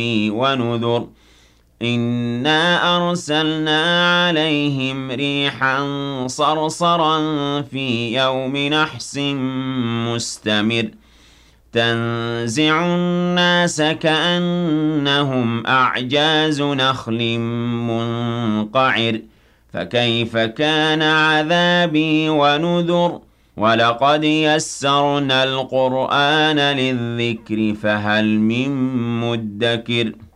ونذر إنا أرسلنا عليهم ريحا صرصرا في يوم نحس مستمر تنزع الناس كأنهم أعجاز نخل منقعر فكيف كان عذابي ونذر ولقد يسرنا القرآن للذكر فهل من مدكر